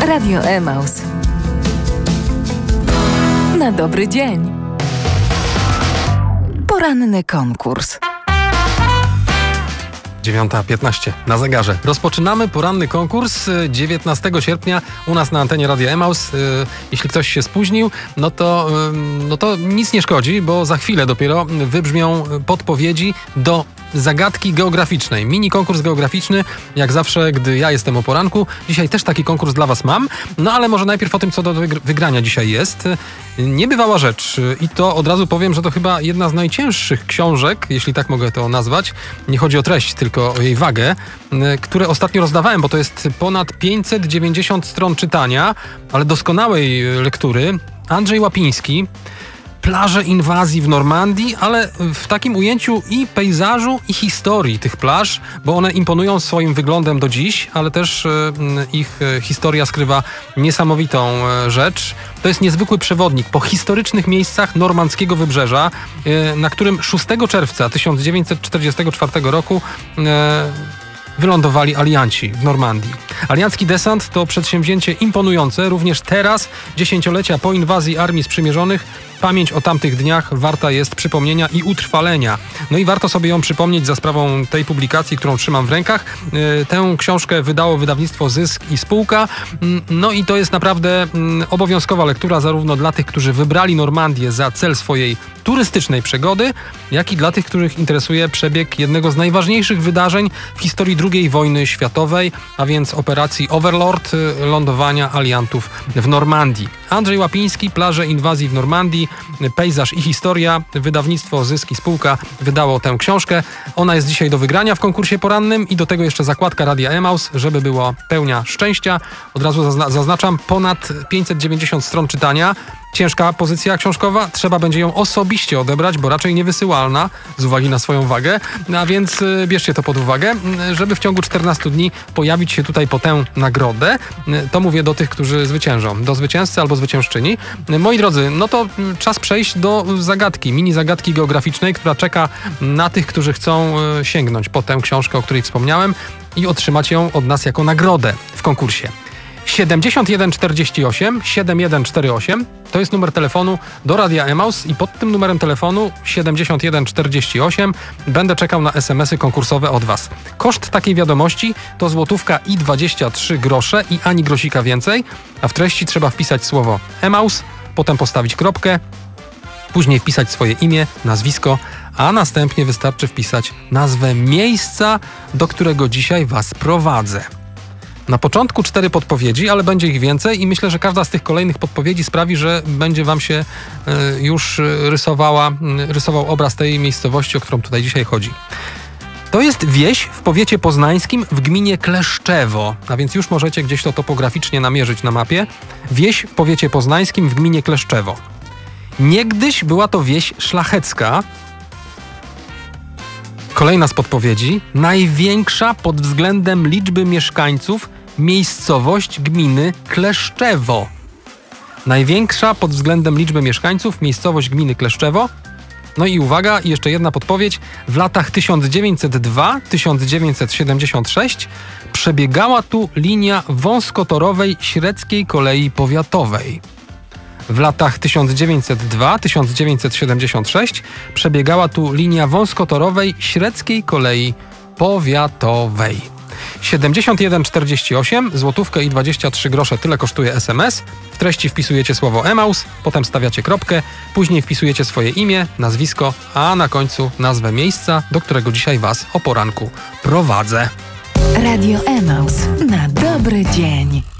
Radio Emaus. Na dobry dzień. Poranny konkurs. 9:15 na zegarze. Rozpoczynamy poranny konkurs 19 sierpnia u nas na antenie Radia Emaus. Jeśli ktoś się spóźnił, no to nic nie szkodzi, bo za chwilę dopiero wybrzmią podpowiedzi do zagadki geograficznej. Mini konkurs geograficzny, jak zawsze, gdy ja jestem o poranku. Dzisiaj też taki konkurs dla was mam, no ale może najpierw o tym, co do wygrania dzisiaj jest. Niebywała rzecz i to od razu powiem, że to chyba jedna z najcięższych książek, jeśli tak mogę to nazwać. Nie chodzi o treść, tylko o jej wagę, które ostatnio rozdawałem, bo to jest ponad 590 stron czytania, ale doskonałej lektury. Andrzej Łapiński. Plaże inwazji w Normandii, ale w takim ujęciu i pejzażu, i historii tych plaż, bo one imponują swoim wyglądem do dziś, ale też ich historia skrywa niesamowitą rzecz. To jest niezwykły przewodnik po historycznych miejscach normandzkiego wybrzeża, na którym 6 czerwca 1944 roku wylądowali alianci w Normandii. Aliancki desant to przedsięwzięcie imponujące. Również teraz, dziesięciolecia po inwazji Armii Sprzymierzonych, pamięć o tamtych dniach warta jest przypomnienia i utrwalenia. No i warto sobie ją przypomnieć za sprawą tej publikacji, którą trzymam w rękach. Tę książkę wydało wydawnictwo Zysk i Spółka. No i to jest naprawdę obowiązkowa lektura zarówno dla tych, którzy wybrali Normandię za cel swojej turystycznej przygody, jak i dla tych, których interesuje przebieg jednego z najważniejszych wydarzeń w historii II wojny światowej, a więc operacji Overlord, lądowania aliantów w Normandii. Andrzej Łapiński, Plaże inwazji w Normandii, pejzaż i historia. Wydawnictwo Zysk i Spółka wydało tę książkę. Ona jest dzisiaj do wygrania w konkursie porannym i do tego jeszcze zakładka Radia Emaus, żeby było pełnia szczęścia. Od razu zaznaczam, ponad 590 stron czytania. Ciężka pozycja książkowa, trzeba będzie ją osobiście odebrać, bo raczej niewysyłalna z uwagi na swoją wagę, a więc bierzcie to pod uwagę, żeby w ciągu 14 dni pojawić się tutaj po tę nagrodę. To mówię do tych, którzy zwyciężą, do zwycięzcy albo zwyciężczyni. Moi drodzy, no to czas przejść do zagadki, mini zagadki geograficznej, która czeka na tych, którzy chcą sięgnąć po tę książkę, o której wspomniałem i otrzymać ją od nas jako nagrodę w konkursie. 7148 7148 to jest numer telefonu do Radia Emaus i pod tym numerem telefonu 7148 będę czekał na SMS-y konkursowe od was. Koszt takiej wiadomości to złotówka i 23 grosze i ani grosika więcej, a w treści trzeba wpisać słowo Emaus, potem postawić kropkę, później wpisać swoje imię, nazwisko, a następnie wystarczy wpisać nazwę miejsca, do którego dzisiaj was prowadzę. Na początku 4 podpowiedzi, ale będzie ich więcej i myślę, że każda z tych kolejnych podpowiedzi sprawi, że będzie wam się już rysował obraz tej miejscowości, o którą tutaj dzisiaj chodzi. To jest wieś w powiecie poznańskim w gminie Kleszczewo, a więc już możecie gdzieś to topograficznie namierzyć na mapie. Wieś w powiecie poznańskim w gminie Kleszczewo. Niegdyś była to wieś szlachecka. Kolejna z podpowiedzi. Największa pod względem liczby mieszkańców miejscowość gminy Kleszczewo. Największa pod względem liczby mieszkańców miejscowość gminy Kleszczewo. No i uwaga, jeszcze jedna podpowiedź. W latach 1902-1976 przebiegała tu linia wąskotorowej Średzkiej Kolei Powiatowej. W latach 1902-1976 przebiegała tu linia wąskotorowej Średzkiej Kolei Powiatowej. 7148, złotówkę i 23 grosze, tyle kosztuje SMS. W treści wpisujecie słowo Emaus, potem stawiacie kropkę, później wpisujecie swoje imię, nazwisko, a na końcu nazwę miejsca, do którego dzisiaj was o poranku prowadzę. Radio Emaus. Na dobry dzień.